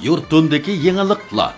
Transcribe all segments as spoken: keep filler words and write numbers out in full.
yurtundagi yangiliklar.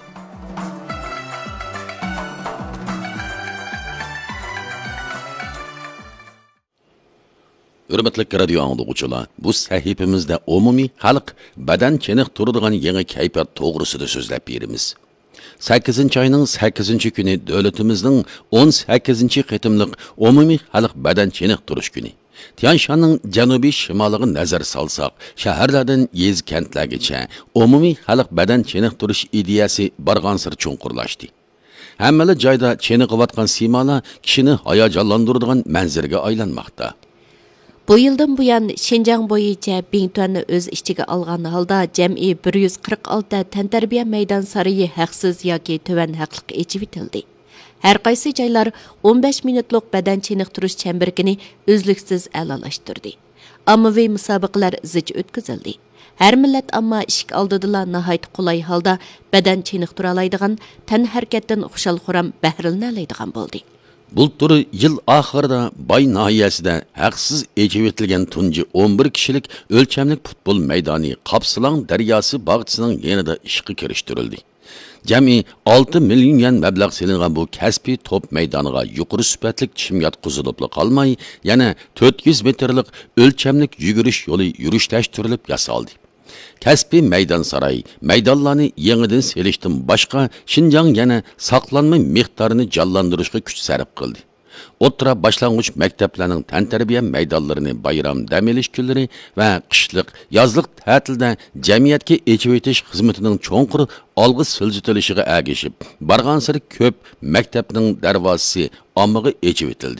Hürmetlik radio anlıqçılar, bu sahifimizde umumiy xalq badan chiniqtiradigan yangi kayfiyat to'g'risida so'zlab beramiz. sakkizinchi oyning sakkizinchi kuni davlatimizning o'n sakkizinchi qitimliq umumiy xalq badan chiniqtirish kuni. Tianshanning janubiy shimoliga nazar solsak, shaharlardan yez kentlargacha umumiy xalq badan chiniqtirish ideyasi barg'ansir cho'nqurlashdi. Hammali joyda chiniqayotgan siymolar kishini hayajonlantiradigan manzarga aylanmoqda. Bu yıldan bu yan Şinjan boyunca Bingtuan'ı öz içine algan halda cem'i bir yüz qirq olti tantarbiya meydan sarayı haqsız yoki töven haqlıq içib itildi. Her qaysi joylar o'n besh minutlik badan chiniqtirish chambergini uzluksiz a'lolashtırdı. Ammaviy musobaqalar zich o'tkazildi. Her millat amma ishik oldidila nahayt qulay holda badan chiniqtira oladigan tan harakatdan xushal-xuram bahrilanadigan bo'ldi. Bultur yıl ahırda Bay nahiyasida haqsız ecevetilgen tunji o'n bir kishilik ölçemlik futbol meydani Kapsılan daryosi bağçısının yanında işqi kirishtirildi. Jami olti million yen mablag' selingan bu kasbiy top meydaniga yuqori sifatlik chim yotqizilib qolmay, yana to'rt yuz metrlik ölçemlik yugurish yo'li yurishtlashtirilib yasaldi. Kasbiy meydan saray, meydonlarni yangidan selishdan boshqa Şinjan yana saqlanma miqdorini jonlantirishga kuch sarf qildi. O'tira boshlang'ich maktablarning tantarbiya maydonlarini bayram dam olish kunlari va qishliq, yozliq ta'tilda jamiyatga echib o'tish xizmatining cho'nqur olg'i siljitilishiga agishib, barg'ansir ko'p maktabning darvozasi ommaga echib o'tildi.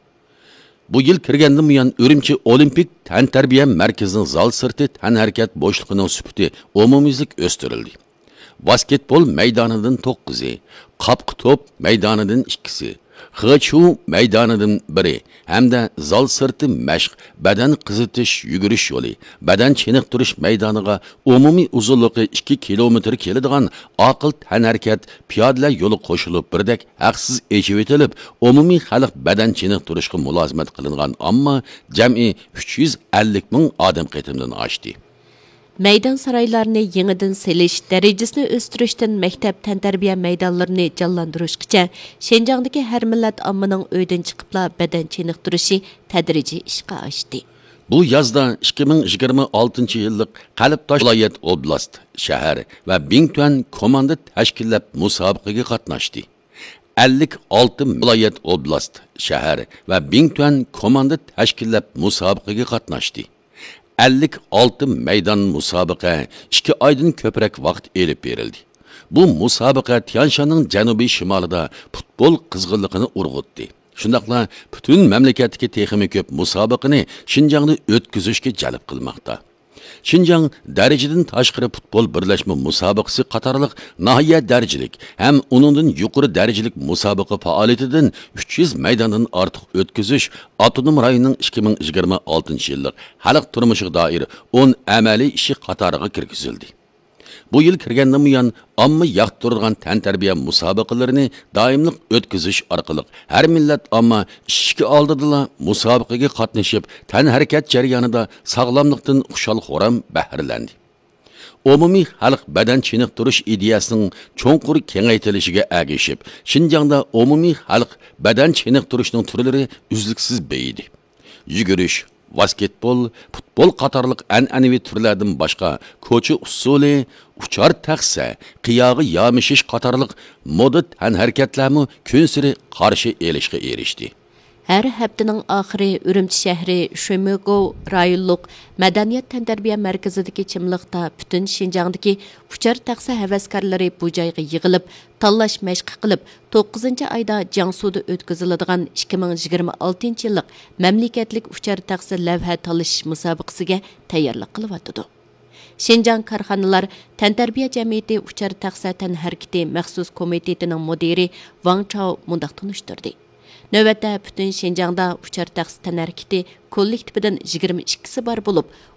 Bu yıl kirgandan buyon Urumchi Olimpik tantarbiya markazining zal sirti tan harakat bo'shligining sifati umumiylik o'stirildi. Basketbol maydonidan to'qqizi, qapqi top maydonidan ikkisi, Xıçu maydonidan biri hamda zal sirti mashq, badan qizitish, yugurish yo'li, badan chiniqtirish maydoniga umumiy uzunligi ikki kilometr keladigan aql tan harakat piyodalar yo'li qo'shilib birdek haqsiz echib etilib, umumiy xalq badan chiniqtirishga mulozimat qilingan, ammo jami uch yuz ellik ming odam qitimdan oshdi. Meydan saraylarını yenidən selish, dərəcəsini östürüşdən məktəb tantarbiya meydonlarini canlandırışqıca, Şinjandakı hər millət ammaның öydən çıxıbla bədən çiniqtirişi tədrici işqa açdı. Bu yazda ikki ming yigirma oltinchi yillik Qalbtosh viloyat oblast, shahar va Bingtuan komanda tashkillab musobaqaga qatnashdi. ellik olti viloyat oblast, shahar va Bingtuan komanda tashkillab musobaqaga qatnashdi. ellik olti meydan musobaqa ikki oydan ko'proq vaqt elib berildi. Bu musobaqa Tianshanning janubiy shimolida futbol qizg'inligini urg'utdi. Shundaqla butun mamlakatdagi texmi ko'p musobaqani Şinjangda o'tkazishga jalb qilmoqda. Şinjang darajadan tashqari futbol birlashma musobaqasi qatorliq nahiya darajalik ham uningdan yuqori darajalik musobaqa faoliyatidan uch yuz maydondan ortiq o'tkazish avtonom rayonning ikki ming yigirma oltinchi yillik xalq turmushiga doir o'n amaliy ishi qatoriga kirgizildi. Bu yil kirgandan buyon omma yoqtirgan tantarbiya musobaqalarini doimliq o'tkazish orqali har millat omma ishki oldidala musobaqaga qatnashib, tan harakat jarayonida sog'lomlikdan xushal-xuram bahrilandi. Umumiy xalq badan chiniqtirish ideyasining cho'nqur kengaytirishiga agishib, Şinjangda umumiy xalq badan chiniqtirishning turlari uzluksiz beyidi. Yugurish, basketbol, futbol qatorliq an'anaviy turlardan boshqa ko'cha usuli, uchar taxsa, qiyog'i yomishish qatorliq moda tan harakatlarmi kun siri qarshi elishga erishdi. Her haftaning oxiri Urumchi shahri Şömögov rayonluq madaniyat tantarbiya markazidagi chimliqda butun Şinjangdagi uchar taxsa havaskorlari bu joyga yig'ilib, tanlash mashq qilib, to'qqizinchi oyda Jiangsuda o'tkaziladigan ikki ming yigirma oltinchi yillik mamlakatlik uchar taxsa lavha tanlash musobaqasiga tayyorlik qilyotdi. Şinjang Karxanalar Tantarbiya jamiyati uchar taxsa tan harakati maxsus komitetining mudiri Wang Chao mundaq tunishtirdi. Növbətdə bütün Şinjangda uchar taxsa tan harakati kollektividan yigirma ikkisi bor bo'lib,